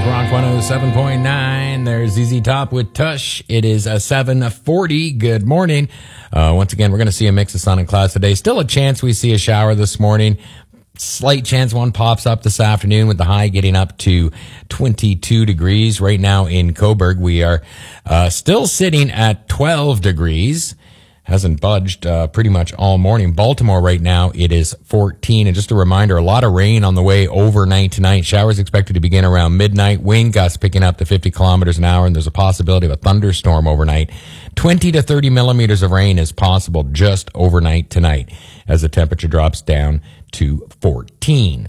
Classic Rock 107.9. There's ZZ Top with Tush. It is a 7:40. Good morning. Once again, we're going to see a mix of sun and clouds today. Still a chance we see a shower this morning. Slight chance one pops up this afternoon with the high getting up to 22 degrees. Right now in Cobourg, we are still sitting at 12 degrees. Hasn't budged pretty much all morning. Baltimore right now, it is 14. And just a reminder, a lot of rain on the way overnight tonight. Showers expected to begin around midnight. Wind gusts picking up to 50 kilometers an hour, and there's a possibility of a thunderstorm overnight. 20 to 30 millimeters of rain is possible just overnight tonight as the temperature drops down to 14.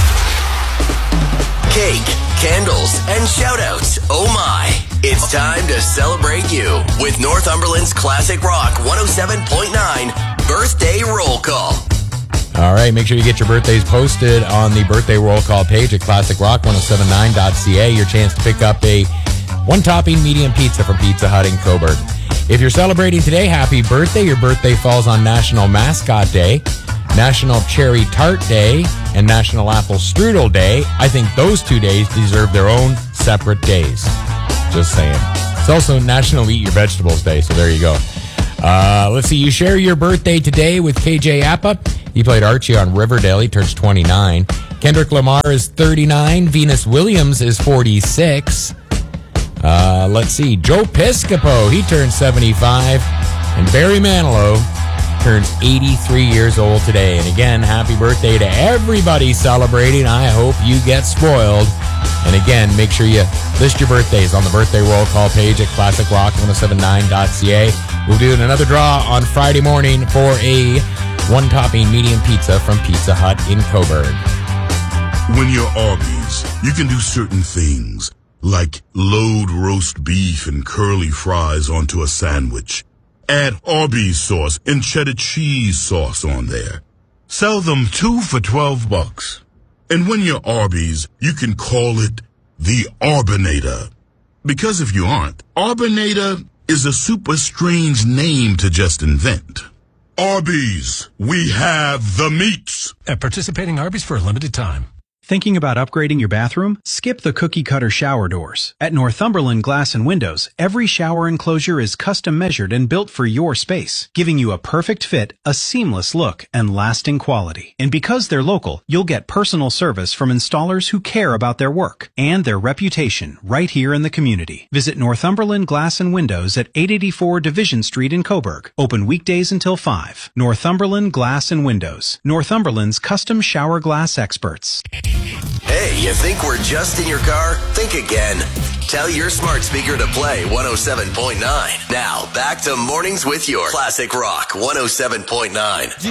Cake, candles, and shout-outs. Oh my. It's time to celebrate you with Northumberland's Classic Rock 107.9 Birthday Roll Call. All right, make sure you get your birthdays posted on the Birthday Roll Call page at classicrock1079.ca. Your chance to pick up a one-topping medium pizza from Pizza Hut in Cobourg. If you're celebrating today, happy birthday. Your birthday falls on National Mascot Day, National Cherry Tart Day, and National Apple Strudel Day. I think those 2 days deserve their own separate days. Just saying. It's also National Eat Your Vegetables Day, so there you go. Let's see. You share your birthday today with KJ Appa. He played Archie on Riverdale. He turns 29. Kendrick Lamar is 39. Venus Williams is 46. Let's see. Joe Piscopo, he turns 75. And Barry Manilow turns 83 years old today. And again, happy birthday to everybody celebrating. I hope you get spoiled. And again, make sure you list your birthdays on the Birthday Roll Call page at classicrock1079.ca. We'll do another draw on Friday morning for a one-topping medium pizza from Pizza Hut in Cobourg. When you're Arby's, you can do certain things, like load roast beef and curly fries onto a sandwich. Add Arby's sauce and cheddar cheese sauce on there. Sell them 2 for $12. And when you're Arby's, you can call it the Arbinator. Because if you aren't, Arbinator is a super strange name to just invent. Arby's, we have the meats. At participating Arby's for a limited time. Thinking about upgrading your bathroom? Skip the cookie-cutter shower doors. At Northumberland Glass and Windows, every shower enclosure is custom measured and built for your space, giving you a perfect fit, a seamless look, and lasting quality. And because they're local, you'll get personal service from installers who care about their work and their reputation right here in the community. Visit Northumberland Glass and Windows at 884 Division Street in Cobourg. Open weekdays until 5. Northumberland Glass and Windows. Northumberland's custom shower glass experts. Hey, you think we're just in your car? Think again. Tell your smart speaker to play 107.9. Now, back to Mornings with your Classic Rock 107.9.